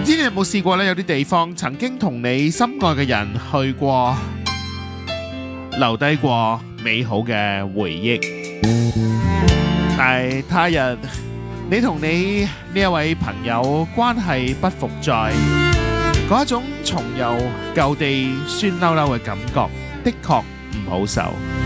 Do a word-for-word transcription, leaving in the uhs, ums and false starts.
唔知你有冇試過呢？有啲地方曾經同你心愛嘅人去過，留低過美好嘅回憶，但係他日你同你呢一位朋友關係不復再，嗰一種重遊舊地酸溜溜嘅感覺，的確唔好受。